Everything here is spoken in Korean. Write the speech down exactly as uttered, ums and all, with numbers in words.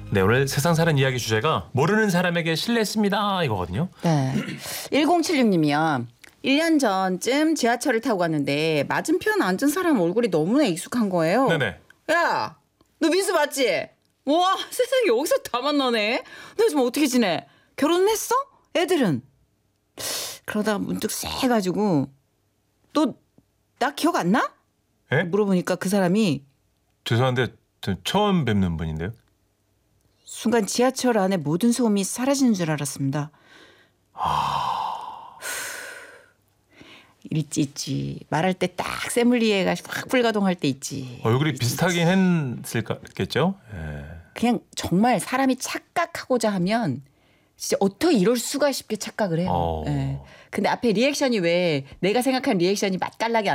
네, 오늘 세상 사는 이야기 주제가 모르는 사람에게 실례했습니다 이거거든요. 네. 일공칠육 님이요. 일 년 전쯤 지하철을 타고 갔는데 맞은편 앉은 사람 얼굴이 너무나 익숙한 거예요. 네네. 야, 너 민수 맞지? 와, 세상에 여기서 다 만나네. 너 요즘 어떻게 지내? 결혼은 했어? 애들은? 그러다가 문득 쎄해가지고 너 나 기억 안 나? 예? 물어보니까 그 사람이 죄송한데 저 처음 뵙는 분인데요. 순간 지하철 안에 모든 소음이 사라지는 줄 알았습니다. 있지 있지. 말할 때 딱 세물리에가 확 불가동할 때 있지. 얼굴이 비슷하긴 했을겠죠. 예. 그냥 정말 사람이 착각하고자 하면 진짜 어떻게 이럴 수가 싶게 착각을 해요. 어. 예. 근데 앞에 리액션이 왜 내가 생각한 리액션이 맛깔나게